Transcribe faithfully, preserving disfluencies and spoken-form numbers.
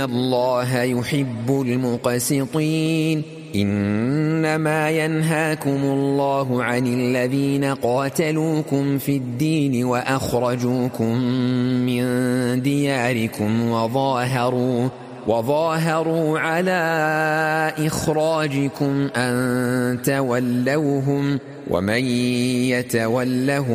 الله يحب المقسطين إنما ينهاكم الله عن الذين قاتلوكم في الدين وأخرجوكم من دياركم وظاهروا وظاهروا على إخراجكم أن تولوهم ومن يتولهم